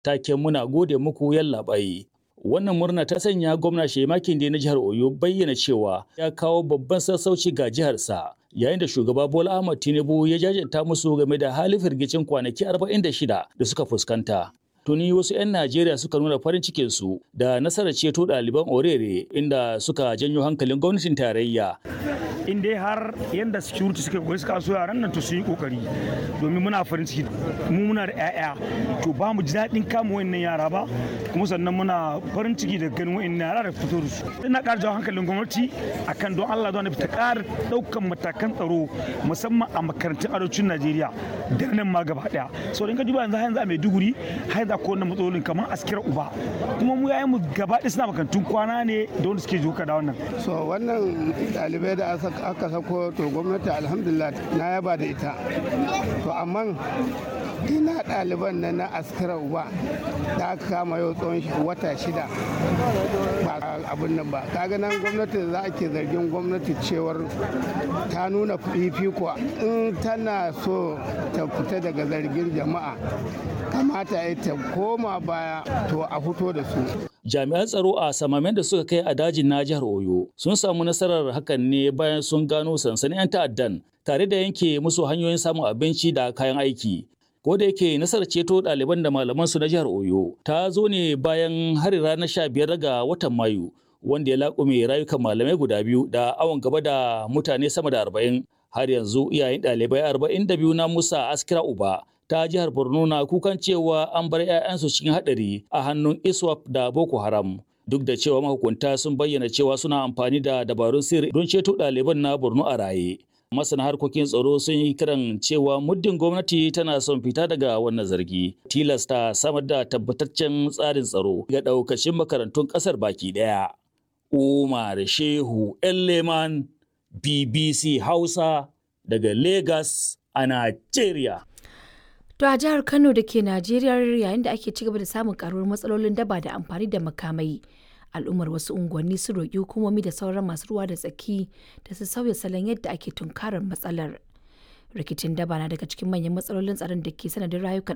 Taken muna gode muku yallaɓai. Wannan murna ta sanya gwamna Sheyi Makinde na jihar Oyo bayyana cewa ya kawo babban sassauci ga jiharsa yayin da shugaba Bola Ahmed Tinubu ya jajanta musu game da halin firgicin kwanaki 46 da suka fuskanta. Tuni wasu 'yan Najeriya suka nuna farin cikinsu da nasarar ceto ɗaliban Orere inda suka janyo hankalin gwamnatin tarayya. In dai har yanda security suka koyi suka so yaran nan to su yi kokari domin muna farin ciki mu muna da 'ya'ya to ba mu ji daɗin kama wayannan yara ba kuma sannan muna farin ciki da ganin wayannan yara da fito da su. Ina ƙara jawo hankalin gwamnati akan don Allah don ta ƙara ɗaukan matakan tsaro musamman a makarantun arewacin Najeriya da nan ma gaba ɗaya. So in ka duba yanzu a Maiduguri har da ko wannan matsalolin kamar askira uba kuma mu yayin mu gaba ɗaya suna makarantun kwana ne da wanda suke joka da wannan. So wannan ɗalibai da aka sako to gwamnati alhamdulillah na yaba da ita to amma ina ɗaliban na askira uba da aka kama yau tsawon wata 6 ba abin nan ba kaga nan gwamnati za ke zargin gwamnati cewar ta nuna fifiko in tana so ta fita daga zargin jama'a kamata ya ta koma baya to a fito da su. Jami'an tsaro a samamen da suka kai a dajin na jihar Oyo sun samu nasarar hakan ne bayan sun gano sansanin 'yan ta'addan tare da yanke musu hanyoyin samun abinci da kayan aiki. Ko da yake nasarar ceto ɗaliban da malaman su na jihar Oyo ta zo ne bayan hari ranar 15 ga watan Mayu wanda ya laƙume rayukan malamai guda biyu da awon gaba da mutane sama da 40. Har yanzu iyayen ɗalibai 42 na Musa Askira Uba ta jihar Borno na kukan cewa an bar 'ya'yansu cikin haɗari a hannun ISWAP da Boko Haram. Duk da cewa mahukunta sun bayyana cewa suna amfani da dabarun sirri don ceto ɗaliban na Borno a raye. Masana harkokin tsaro sun yi kiran cewa muddin gwamnati tana son fita daga wannan zargi, tilasta samar da tabbataccen tsarin tsaro ga ɗaukacin makarantun ƙasar baki ɗaya. Umar Shehu Leman, BBC Hausa daga Lagos a Najeriya. To a jihar Kano da ke Najeriya yayin da ake cigaba da samun karuwar matsalolin daba da amfani da makamai. Al'ummar wasu unguwanni sun roƙi hukumomi da sauran masu ruwa da tsaki da su sauya salon yadda ake tunkarar matsalar. Rikicin daba na daga cikin manyan matsalolin tsaron da ke sanadin rayukan